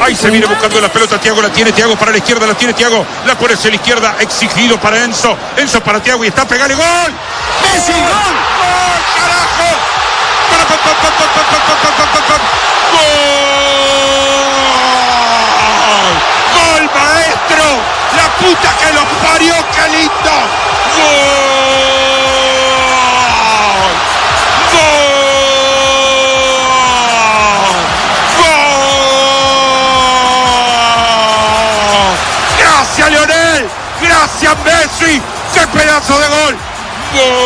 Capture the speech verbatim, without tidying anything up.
Ahí se viene buscando la pelota Thiago, la tiene Thiago para la izquierda, la tiene Thiago, la pone hacia la izquierda, exigido para Enzo, Enzo para Thiago y está, pegale, gol. Messi, gol. ¡Gol, carajo! ¡Gol! ¡Gol, maestro! ¡La puta que los parió, qué lindo! ¡Gol! ¡Gol! ¡Gracias, Lionel! ¡Gracias, Messi! ¡Qué pedazo de gol! ¡Gol!